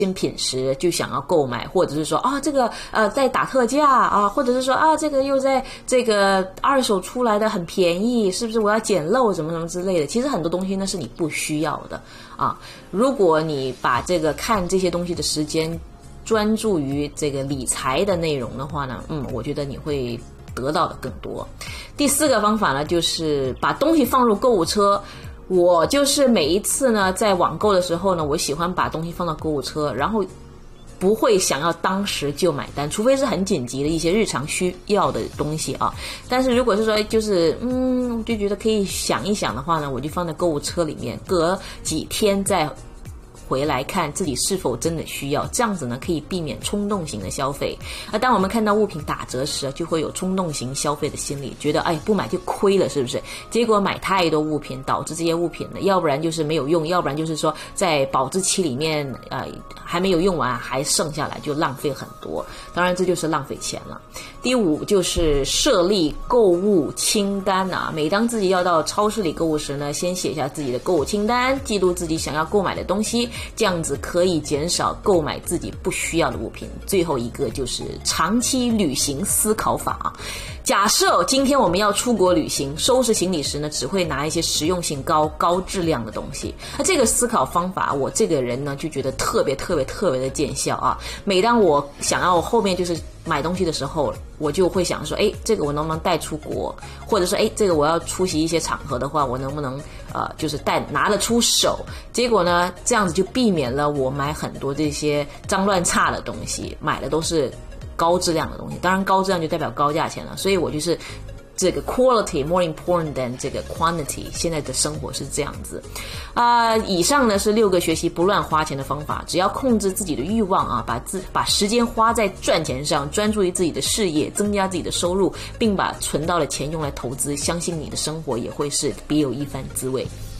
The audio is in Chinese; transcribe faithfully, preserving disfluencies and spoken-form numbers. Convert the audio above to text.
新品时就想要购买，或者是说啊这个呃在打特价啊，或者是说啊这个又在这个二手出来的很便宜，是不是我要捡漏什么什么之类的。其实很多东西呢是你不需要的啊。如果你把这个看这些东西的时间专注于这个理财的内容的话呢，嗯，我觉得你会得到的更多。第四个方法呢，就是把东西放入购物车。我就是每一次呢在网购的时候呢，我喜欢把东西放到购物车，然后不会想要当时就买单，除非是很紧急的一些日常需要的东西啊。但是如果是说就是嗯，我就觉得可以想一想的话呢，我就放在购物车里面，隔几天再回来看自己是否真的需要，这样子呢可以避免冲动型的消费。而当我们看到物品打折时，就会有冲动型消费的心理，觉得哎不买就亏了，是不是？结果买太多物品，导致这些物品呢，要不然就是没有用，要不然就是说在保质期里面呃还没有用完，还剩下来就浪费很多。当然这就是浪费钱了。第五就是设立购物清单啊，每当自己要到超市里购物时呢，先写下自己的购物清单，记录自己想要购买的东西，这样子可以减少购买自己不需要的物品。最后一个就是长期旅行思考法。假设今天我们要出国旅行，收拾行李时呢，只会拿一些实用性高、高质量的东西。那这个思考方法，我这个人呢就觉得特别特别特别的见效啊！每当我想要后面就是买东西的时候，我就会想说，哎，这个我能不能带出国？或者说，哎，这个我要出席一些场合的话，我能不能呃，就是带拿得出手？结果呢，这样子就避免了我买很多这些脏乱差的东西，买的都是高质量的东西。当然，高质量就代表高价钱了，所以我就是这个 quality more important than 这个 quantity。现在的生活是这样子啊、呃。以上呢是六个学习不乱花钱的方法，只要控制自己的欲望啊，把自把时间花在赚钱上，专注于自己的事业，增加自己的收入，并把存到的钱用来投资，相信你的生活也会是别有一番滋味。